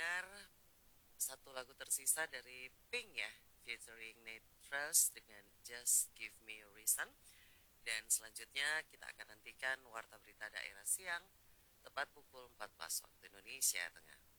dengar satu lagu tersisa dari Pink ya, featuring Nate Ruess dengan Just Give Me a Reason. Dan selanjutnya kita akan nantikan Warta Berita Daerah Siang tepat pukul 14 waktu Indonesia Tengah.